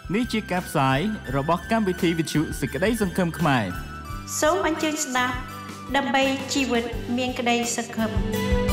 នេះជាការផ្សាយរបស់កម្មវិធីវិទ្យុសេចក្តីសង្ឃឹមខ្មែរសូមអញ្ជើញស្ដាប់ដើម្បីជីវិតមានក្តីសង្ឃឹម